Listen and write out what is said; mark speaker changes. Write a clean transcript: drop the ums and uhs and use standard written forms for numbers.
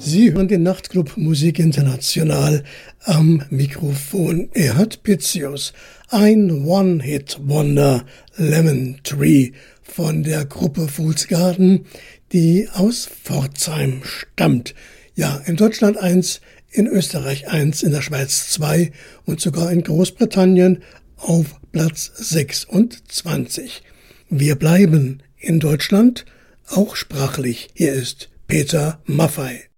Speaker 1: Sie hören den Nachtclub Musik International am Mikrofon. Er hat Pizzius, ein One-Hit-Wonder, Lemon Tree von der Gruppe Fool's Garden, die aus Pforzheim stammt. Ja, in Deutschland 1, in Österreich 1, in der Schweiz 2 und sogar in Großbritannien auf Platz 26. Wir bleiben in Deutschland, auch sprachlich. Hier ist Peter Maffay.